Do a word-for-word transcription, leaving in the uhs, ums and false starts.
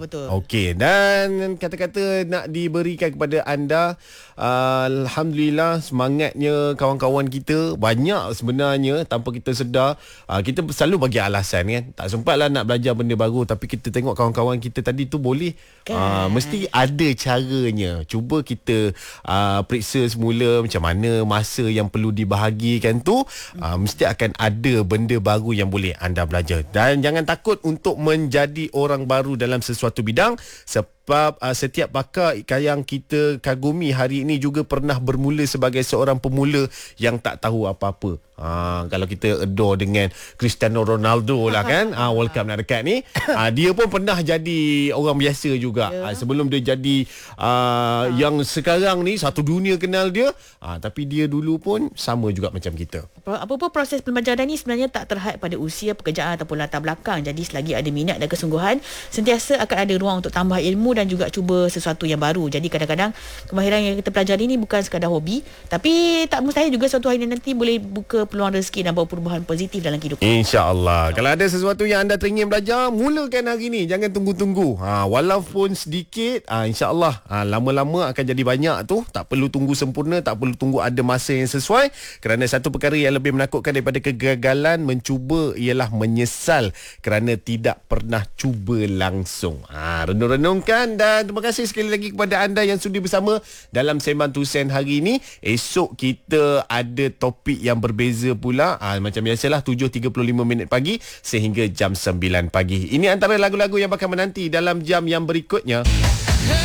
betul. Okey, dan kata-kata nak diberikan kepada anda, uh, alhamdulillah semangatnya kawan-kawan kita banyak sebenarnya tanpa kita sedar. Uh, kita selalu bagi alasan kan, tak sempatlah nak belajar benda baru, tapi kita tengok kawan-kawan kita tadi tu boleh kan? uh, mesti ada caranya. Cuba kita uh, periksa semula macam mana masa yang perlu dibahagikan tu, uh, mesti akan ada benda baru yang boleh anda belajar. Dan jangan takut untuk menjadi orang baru dalam sesuatu bidang, sebab uh, setiap pakar yang kita kagumi hari ini juga pernah bermula sebagai seorang pemula yang tak tahu apa-apa. Ha, kalau kita adore dengan Cristiano Ronaldo lah kan, ha, World Cup nak dekat ni, ha, dia pun pernah jadi orang biasa juga. Yeah. Ha, sebelum dia jadi uh, ha. yang sekarang ni satu dunia kenal dia, ha, tapi dia dulu pun sama juga macam kita. Apa-apa proses pembelajaran ni sebenarnya tak terhad pada usia, pekerjaan ataupun latar belakang. Jadi selagi ada minat dan kesungguhan, sentiasa akan ada ruang untuk tambah ilmu dan juga cuba sesuatu yang baru. Jadi kadang-kadang kemahiran yang kita pelajari ni bukan sekadar hobi, tapi tak mustahil juga suatu hari nanti boleh buka peluang rezeki dan bawa perubahan positif dalam kehidupan. InsyaAllah. Kalau ada sesuatu yang anda teringin belajar, mulakan hari ni. Jangan tunggu-tunggu. Ha, walaupun sedikit, ha, insyaAllah ha, lama-lama akan jadi banyak tu. Tak perlu tunggu sempurna, tak perlu tunggu ada masa yang sesuai. Kerana satu perkara yang lebih menakutkan daripada kegagalan mencuba ialah menyesal kerana tidak pernah cuba langsung. Ha, renung-renungkan, dan terima kasih sekali lagi kepada anda yang sudi bersama dalam Sembang Tusen hari ini. Esok kita ada topik yang berbeza pula, ha, macam biasalah tujuh tiga puluh lima minit pagi sehingga jam sembilan pagi. Ini antara lagu-lagu yang bakal menanti dalam jam yang berikutnya.